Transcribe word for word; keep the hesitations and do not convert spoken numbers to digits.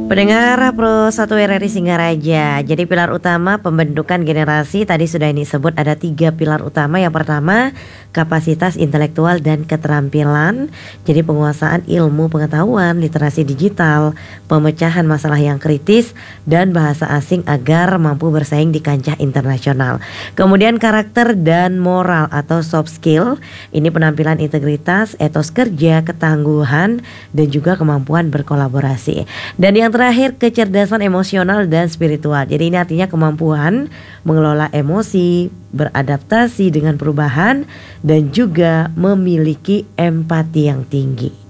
Pendengar Pro satu R R I Singaraja. Jadi pilar utama pembentukan generasi tadi sudah ini sebut ada tiga pilar utama. Yang pertama kapasitas intelektual dan keterampilan. Jadi penguasaan ilmu pengetahuan, literasi digital, pemecahan masalah yang kritis dan bahasa asing agar mampu bersaing di kancah internasional. Kemudian karakter dan moral atau soft skill. Ini penampilan integritas, etos kerja, ketangguhan dan juga kemampuan berkolaborasi. Dan yang terakhir kecerdasan emosional dan spiritual. Jadi ini artinya kemampuan mengelola emosi, beradaptasi dengan perubahan dan juga memiliki empati yang tinggi.